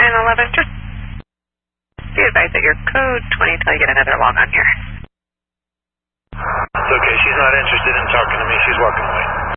911, just be advised that your code 20 until you get another log on here. It's okay, she's not interested in talking to me, she's walking away.